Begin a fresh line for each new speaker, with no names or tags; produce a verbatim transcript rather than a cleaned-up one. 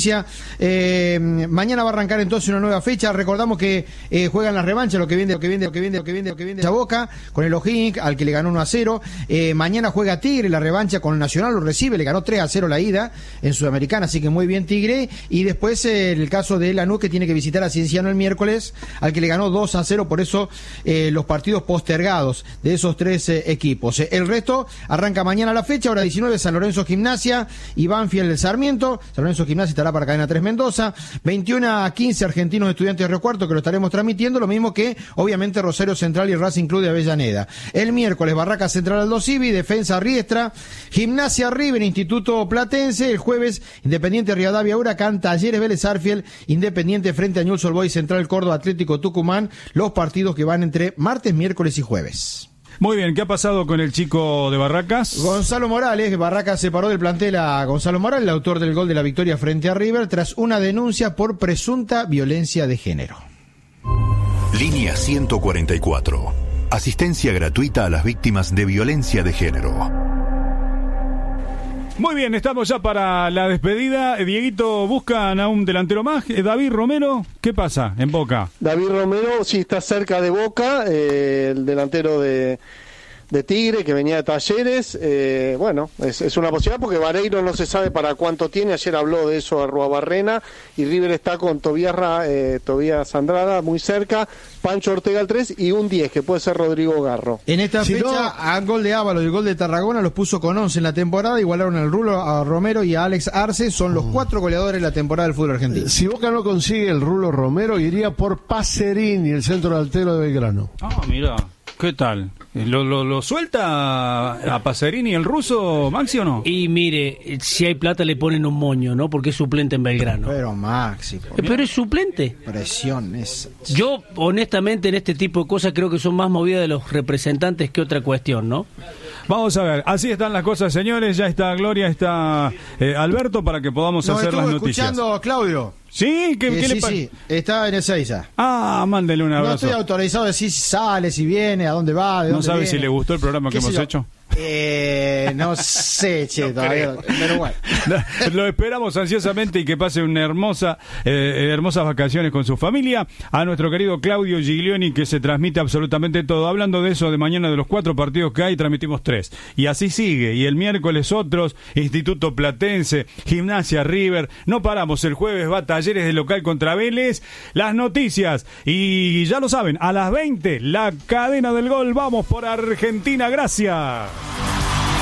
Eh, mañana va a arrancar entonces una nueva fecha. Recordamos que eh, juegan las revanchas, lo que viene, lo que viene, lo que viene, lo que viene, lo que viene de Boca con el O'Higgins, al que le ganó uno a cero. Eh, mañana juega Tigre la revancha con el Nacional, lo recibe, le ganó tres a cero la ida en Sudamericana, así que muy bien Tigre. Y después eh, el caso de Lanús, que tiene que visitar a Cienciano el miércoles, al que le ganó dos a cero, por eso eh, los partidos postergados de esos tres eh, equipos. Eh, el resto arranca mañana la fecha, hora diecinueve, San Lorenzo Gimnasia y Banfield del Sarmiento. San Lorenzo Gimnasia estará para Cadena tres Mendoza. veintiuno a quince Argentinos Estudiantes de Río Cuarto, que lo estaremos transmitiendo, lo mismo que obviamente Rosario Central y Racing Club de Avellaneda. El miércoles Barraca Central Aldo Civi, Defensa Riestra, Gimnasia River, Instituto Platense. El jueves Independiente Rivadavia Huracán, Talleres Vélez Arfiel, Independiente frente a Newell's Old Boys, Central Córdoba Atlético Tucumán, los partidos que van entre martes, miércoles y jueves.
Muy bien, ¿qué ha pasado con el chico de Barracas?
Gonzalo Morales, Barracas separó del plantel a Gonzalo Morales, el autor del gol de la victoria frente a River, tras una denuncia por presunta violencia de género.
Línea ciento cuarenta y cuatro. Asistencia gratuita a las víctimas de violencia de género.
Muy bien, estamos ya para la despedida. Dieguito, buscan a un delantero más. David Romero, ¿qué pasa en Boca?
David Romero sí está cerca de Boca, eh, el delantero de, de Tigre, que venía de Talleres. Eh, bueno, es, es una posibilidad porque Vareiro no se sabe para cuánto tiene. Ayer habló de eso a Arruabarrena, y River está con Tobías, eh, Tobías Andrada muy cerca, Pancho Ortega al tres y un diez, que puede ser Rodrigo Garro.
En esta
si
fecha,
no,
a gol de Ávalo y el gol de Tarragona los puso con once en la temporada, igualaron al Rulo, a Romero y a Alex Arce, son los cuatro goleadores de la temporada del fútbol argentino.
Si Boca no consigue el Rulo Romero, iría por Pacerini, el centro delantero de Belgrano.
Ah, mira, ¿qué tal? ¿Lo, lo, lo suelta a Pacerini el ruso, Maxi, o no?
Y mire, si hay plata le ponen un moño, ¿no? Porque es suplente en Belgrano.
Pero Maxi,
Eh, Pero es suplente.
presión es...
Yo, honestamente, en este tipo de cosas creo que son más movidas de los representantes que otra cuestión, ¿no?
Vamos a ver, así están las cosas, señores. Ya está Gloria, está eh, Alberto, para que podamos
Nos
hacer las
estuvo
noticias.
escuchando Claudio.
¿Sí? ¿Qué,
Eh,
qué
sí,
le pasa?
sí, está en Ezeiza.
Ah, mándele un
No
abrazo.
estoy autorizado a decir si sale, si viene, a dónde va, de
¿No
dónde
sabe
viene.
si le gustó el programa que
¿Qué sé
hemos
yo?
hecho?
Eh, no sé, che,
No
todavía,
creo.
pero bueno.
Lo esperamos ansiosamente y que pase una hermosa, eh, hermosas vacaciones con su familia. A nuestro querido Claudio Giglioni, que se transmite absolutamente todo. Hablando de eso, de mañana, de los cuatro partidos que hay, transmitimos tres. Y así sigue. Y el miércoles otros, Instituto Platense, Gimnasia River. No paramos. El jueves va Talleres de local contra Vélez. Las noticias. Y ya lo saben, a las veinte, la cadena del gol. Vamos por Argentina. Gracias.